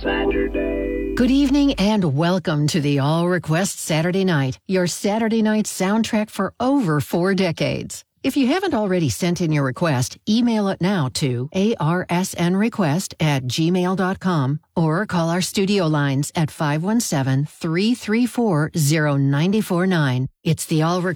Saturday. Good evening and welcome to the All Request Saturday Night, your Saturday night soundtrack for over 4 decades. If you haven't already sent in your request, email it now to arsnrequest@gmail.com or call our studio lines at 517-334-0949. It's the All Request